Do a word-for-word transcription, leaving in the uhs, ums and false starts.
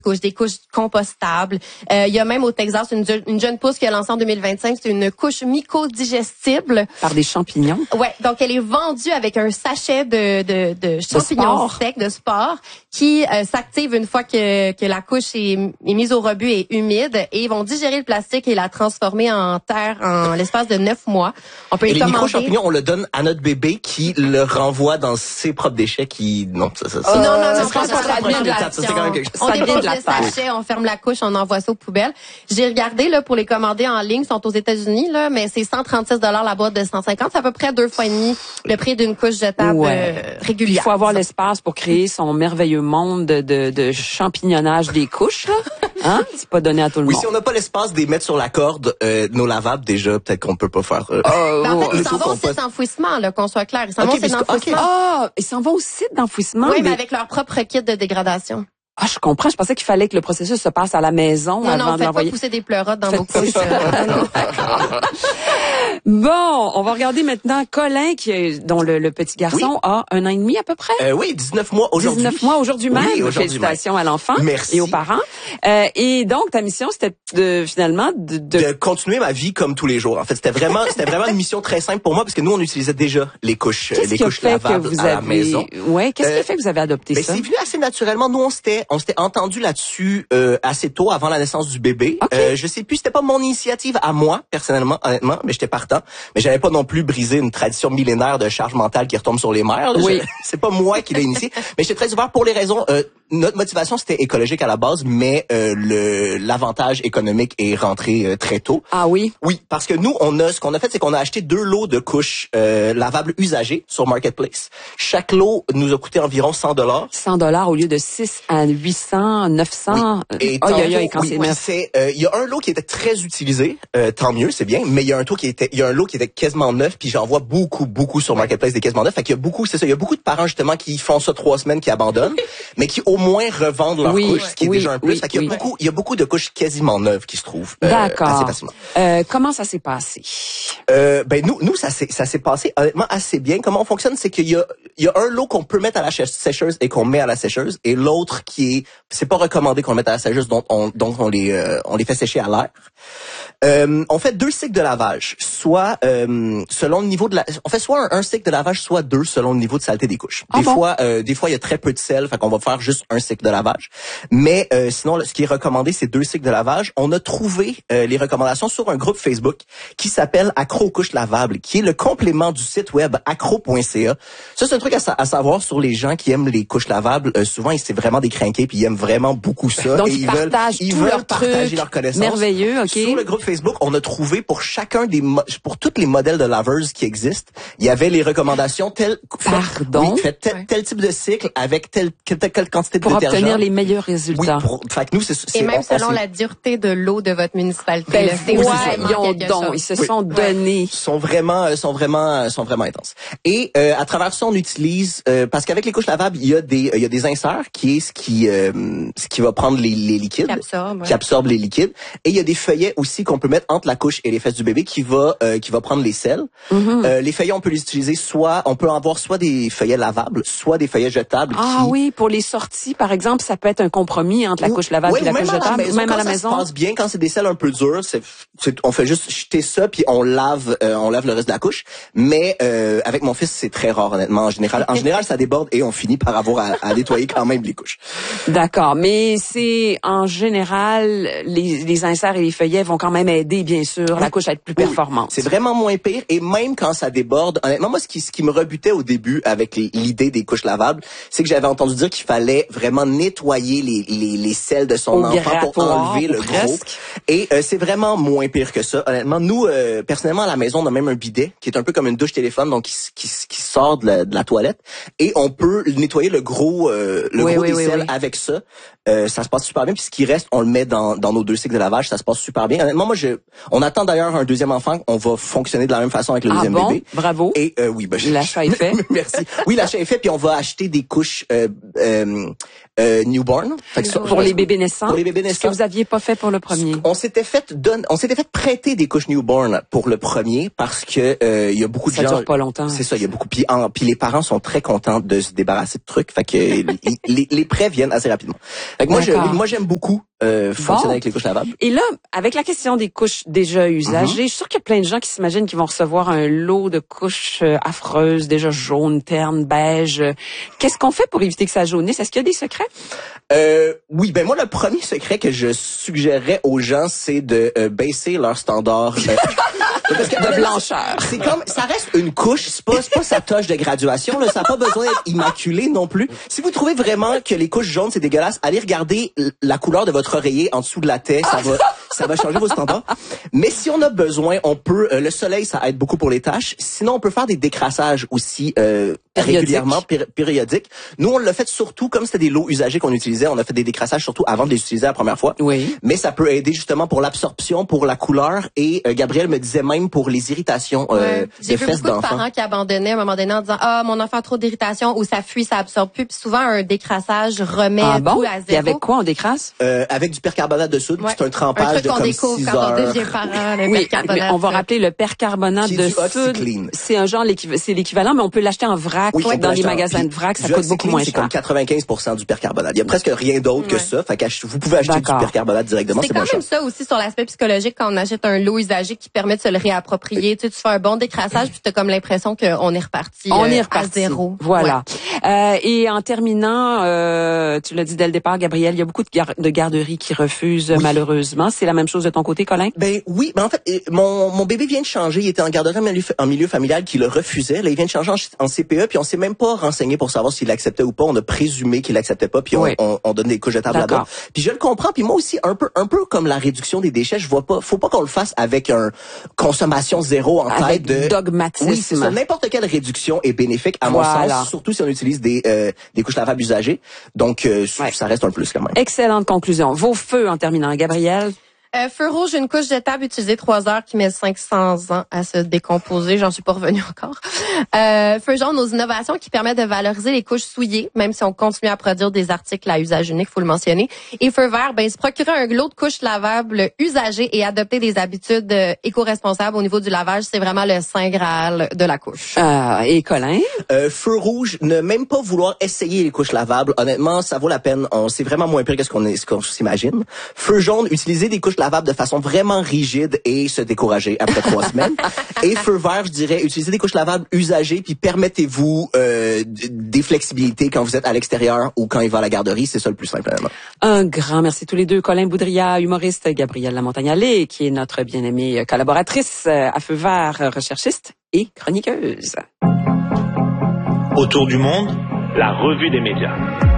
couches, des couches compostables. Euh, il y a même au Texas une, une jeune pousse qui a lancé en deux mille vingt-cinq, c'est une couche mycodigestible. Par des champignons? Ouais, donc elle est vendue avec un sachet de, de, de champignons de secs, de spores, qui euh, s'active une fois que, que la couche est, est mise au rebut et humide, et ils vont digérer le plastique et la transformer en terre en l'espace de neuf mois. On peut et y les commander. micro-champignons, on le donne à notre bébé qui le renvoie dans ses propres déchets qui... Non, ça, ça, ça. Euh, non, non, non, ça, pas ça, ça, ça, ça, de la ça, c'est quand même quelque chose. On Ça vient dépose de la le terre. sachet, on ferme la couche, on envoie ça aux poubelles. J'ai regardé là pour les commander en ligne, ils sont aux États-Unis là, mais c'est cent trente-six dollars la boîte de cent cinquante, c'est à peu près deux fois et demi le prix d'une couche jetable Ouais. euh, régulière. Il faut avoir l'espace pour créer son merveilleux monde de, de, de champignonnage des couches, là. Hein? C'est pas donné à tout le Oui, monde. si on n'a pas l'espace de les mettre sur la corde, euh, nos lavables, déjà, peut-être qu'on peut pas faire... Euh, Oh, Ben, en fait, oh, ils le s'en taux vont au compost. site d'enfouissement, là, qu'on soit clair. Ils s'en Ok, vont au site parce que- d'enfouissement. Ah, ils s'en vont au site d'enfouissement. Oui, mais mais- avec leur propre kit de dégradation. Ah, je comprends. Je pensais qu'il fallait que le processus se passe à la maison Non, avant non, de faites pas l'envoyer. pousser des pleurotes dans Faites vos pas couches. ça. euh, non. Bon, on va regarder maintenant Colin, qui est, dont le, le petit garçon a un an et demi à peu près. Euh, oui, dix-neuf mois aujourd'hui. dix-neuf mois aujourd'hui même. Oui, aujourd'hui Félicitations à l'enfant Merci. et aux parents. Euh, et donc, ta mission, c'était de, finalement de... de... de continuer ma vie comme tous les jours. En fait, c'était vraiment, c'était vraiment une mission très simple pour moi parce que nous, on utilisait déjà les couches, Qu'est-ce les qui a couches fait que lavables vous à la avez... maison. Ouais, qu'est-ce qui Euh, a fait que vous avez adopté Ben, ça? c'est venu assez naturellement. Nous, on s'était, on s'était entendu là-dessus euh, assez tôt, avant la naissance du bébé. Okay. Euh, je sais plus, c'était pas mon initiative à moi personnellement, honnêtement, mais j'étais partant. Mais j'avais pas non plus brisé une tradition millénaire de charge mentale qui retombe sur les mères. Là. Oui. Je- c'est pas moi qui l'ai initié, mais j'étais très ouvert pour les raisons. Euh, notre motivation c'était écologique à la base, mais euh, le l'avantage économique est rentré euh, très tôt. Ah oui? Oui, parce que nous, on a ce qu'on a fait, c'est qu'on a acheté deux lots de couches euh, lavables usagées sur Marketplace. Chaque lot nous a coûté environ cent dollars. cent dollars au lieu de six à huit cents, neuf cents. Et Aïe, aïe, aïe, tantôt, quand oui, c'est oui, neuf. c'est, euh, il y a un lot qui était très utilisé, euh, tant mieux, c'est bien, mais il y a un lot qui était, il y a un lot qui était quasiment neuf, puis j'en vois beaucoup, beaucoup sur Marketplace des quasiment neufs. Fait qu'il y a beaucoup, c'est ça, il y a beaucoup de parents justement qui font ça trois semaines, qui abandonnent, mais qui au moins revendent leurs Oui, couches, ce qui est oui, déjà un plus. oui, fait qu'il y a oui. beaucoup, il y a beaucoup de couches quasiment neuves qui se trouvent euh, D'accord. assez facilement. Euh, comment ça s'est passé? Euh, ben nous, nous ça s'est ça s'est passé honnêtement assez bien. Comment on fonctionne, c'est qu'il y a il y a un lot qu'on peut mettre à la sécheuse et qu'on met à la sécheuse, et l'autre qui est c'est pas recommandé qu'on le mette à la sécheuse, donc on donc on les euh, on les fait sécher à l'air. Euh, on fait deux cycles de lavage, soit euh, selon le niveau de la, on fait soit un, un cycle de lavage, soit deux selon le niveau de saleté des couches. Ah des bon? fois, euh, des fois il y a très peu de sel, fait qu'on va faire juste un cycle de lavage. Mais euh, sinon, ce qui est recommandé, c'est deux cycles de lavage. On a trouvé euh, les recommandations sur un groupe Facebook qui s'appelle Accro aux couches lavables, qui est le complément du site web accro point c a. Ça, c'est un truc à, sa- à savoir sur les gens qui aiment les couches lavables. Euh, souvent, c'est vraiment des crinqués, puis ils aiment vraiment beaucoup ça. Donc, et ils veulent, partagent ils tous veulent leurs partager trucs. leurs connaissances. Merveilleux, OK. Sur le groupe Facebook, on a trouvé pour chacun des mo- pour tous les modèles de laveuses qui existent, il y avait les recommandations telles Pardon? oui, faites tel, Ouais. tel type de cycle avec telle telle, telle quantité de Pour détergent. obtenir les meilleurs Oui, résultats. pour fait que nous c'est c'est Et même on- on selon s'est- la dureté de l'eau de votre municipalité. Ben là, c'est vraiment voyons quelque donc, chose. ils se Oui. sont donnés. sont vraiment euh, sont vraiment euh, sont vraiment intenses. Et euh, à travers ça on utilise euh, parce qu'avec les couches lavables, il y a des il y a des inserts qui est ce qui euh, ce qui va prendre les, les liquides Qui absorbe, ouais. qui absorbe les liquides, et il y a des feuillets aussi qu'on peut mettre entre la couche et les fesses du bébé qui va euh, qui va prendre les sels. Mhm. Euh, les feuillets on peut les utiliser soit on peut avoir soit des feuillets lavables, soit des feuillets jetables. Ah qui, oui, pour les sorties, par exemple, ça peut être un compromis entre la Ou- couche lavable ouais, et la ou même couche à la jetable, maison, même quand à la ça maison. se passe bien, quand c'est des sels un peu durs, c'est, c'est- on fait juste jeter ça puis on lave, euh, on lave le reste de la couche. Mais euh, avec mon fils, c'est très rare honnêtement. En général, en général, ça déborde et on finit par avoir à, à nettoyer quand même les couches. D'accord, mais c'est en général les, les inserts et les feuillets vont quand même aider, bien sûr, la couche à être plus Oui, performante. c'est vraiment moins pire, et même quand ça déborde, honnêtement, moi, ce qui, ce qui me rebutait au début avec les- l'idée des couches lavables, c'est que j'avais entendu dire qu'il fallait vraiment nettoyer les, les, les selles de son Au enfant pour grattoir, enlever ou le gros. presque. Et euh, c'est vraiment moins pire que ça. Honnêtement, nous, euh, personnellement, à la maison, on a même un bidet qui est un peu comme une douche téléphone, donc qui, s- qui, s- qui sort de la, de la toilette, et on peut nettoyer le gros, euh, le Oui, gros oui, des oui, selles oui. avec ça. Euh, ça se passe super bien. Puis ce qui reste, on le met dans, dans nos deux cycles de lavage. Ça se passe super bien. Honnêtement, moi, je, on attend d'ailleurs un deuxième enfant. On va fonctionner de la même façon avec le Ah deuxième bon? bébé. Bravo. Et euh, oui, ben, je- L'achat est fait. Merci. Oui, l'achat est fait. Puis on va acheter des couches euh, euh, euh, newborn. Fait que pour, pour les bébés naissants. Pour les bébés naissants. Ce que vous aviez pas fait pour le premier. On s'était fait donne, on s'était fait prêter des couches newborn pour le premier parce que euh, il y a beaucoup de ça gens. Ça dure pas longtemps. C'est ça, il y a beaucoup. Puis, en, puis les parents sont très contents de se débarrasser de trucs. Fait que les, les prêts viennent assez rapidement. Fait que moi, je, moi, j'aime beaucoup euh, fonctionner bon. avec les couches lavables. Et là, avec la question des couches déjà usagées, mm-hmm. je suis sûre qu'il y a plein de gens qui s'imaginent qu'ils vont recevoir un lot de couches euh, affreuses, déjà jaunes, ternes, beige. Qu'est-ce qu'on fait pour éviter que ça jaunisse? Est-ce qu'il y a des secrets? Euh, oui, ben moi, le premier secret que je suggérerais aux gens, c'est de euh, baisser leur standard. Euh, parce que, de blancheur. C'est comme, ça reste une couche, c'est pas, c'est pas sa toche de graduation, là, ça n'a pas besoin d'être immaculé non plus. Si vous trouvez vraiment que les couches jaunes, c'est dégueulasse, allez regarder la couleur de votre oreiller en dessous de la tête, ça va, ça va changer vos standards. Mais si on a besoin, on peut, euh, le soleil, ça aide beaucoup pour les taches. Sinon, on peut faire des décrassages aussi, euh, régulièrement, péri- périodiques. Nous, on l'a fait surtout, comme c'était des lots usagés qu'on utilisait, on a fait des décrassages surtout avant de les utiliser la première fois. Oui. Mais ça peut aider justement pour l'absorption, pour la couleur, et euh, Gabriel me disait même pour les irritations euh, ouais. de fesses d'enfants. J'ai vu beaucoup de parents qui abandonnaient à un moment donné en disant « Ah, mon enfant a trop d'irritation » ou « Ça fuit, ça absorbe plus ». Puis souvent, un décrassage remet ah tout bon? à zéro. Et avec quoi on décrasse? Euh, avec du percarbonate de soude, ouais. C'est un trempage un truc de qu'on comme découvre six quand heures. on devient parent, le oui, percarbonate. Mais on va rappeler le percarbonate de soude. C'est un genre, c'est l'équivalent, mais on peut l'acheter en vrac oui, dans les magasins de vrac, ça coûte beaucoup moins cher. C'est comme quatre-vingt-quinze pour cent du percarbonate. Il y a presque rien d'autre ouais. que ça. Fait que vous pouvez acheter du percarbonate directement, c'est, c'est moins cher. C'est quand même ça aussi sur l'aspect psychologique quand on achète un lot usagé qui permet de se le réapproprier. Tu sais, tu fais un bon décrassage puis t'as comme l'impression qu'on est reparti, on euh, est reparti à zéro. Voilà. Ouais. Euh, et en terminant, euh, tu l'as dit dès le départ, Gabriel, il y a beaucoup de, gar- de garderies qui refusent oui. malheureusement. C'est la même chose de ton côté, Colin? Ben oui, ben en fait, mon, mon bébé vient de changer. Il était en garderie en milieu, en milieu familial qui le refusait. Là, il vient de changer en, en C P E, puis on s'est même pas renseigné pour savoir s'il l'acceptait ou pas. On a présumé qu'il l'acceptait pas, puis on, oui. on, on donne des couches de table là-bas. Puis je le comprends. Puis moi aussi, un peu, un peu comme la réduction des déchets, je vois pas. Faut pas qu'on le fasse avec un consommation zéro en avec tête de dogmatisme. Oui, c'est ça. N'importe quelle réduction est bénéfique à voilà. mon sens, surtout si on utilise des euh, des couches lavables usagées. Donc euh, ouais. ça reste un plus quand même. Excellente conclusion. Vos feux en terminant, Gabriel. Euh, feu rouge, une couche jetable utilisée trois heures qui met cinq cents ans à se décomposer. J'en suis pas revenue encore. Euh, feu jaune, nos innovations qui permettent de valoriser les couches souillées, même si on continue à produire des articles à usage unique, faut le mentionner. Et feu vert, ben se procurer un lot de couches lavables usagées et adopter des habitudes euh, éco-responsables au niveau du lavage, c'est vraiment le saint graal de la couche. Euh, et Colin? Euh, feu rouge, ne même pas vouloir essayer les couches lavables. Honnêtement, ça vaut la peine. On c'est vraiment moins pire que ce qu'on, est, ce qu'on s'imagine. Feu jaune, utiliser des couches lavables de façon vraiment rigide et se décourager après trois semaines. Et feu vert, je dirais, utilisez des couches lavables usagées puis permettez-vous euh, des flexibilités quand vous êtes à l'extérieur ou quand il va à la garderie. C'est ça le plus simple. Vraiment. Un grand merci à tous les deux. Colin Boudria, humoriste, Gabrielle Lamontagne-Allais, qui est notre bien-aimée collaboratrice à Feu vert, recherchiste et chroniqueuse. Autour du monde, la revue des médias.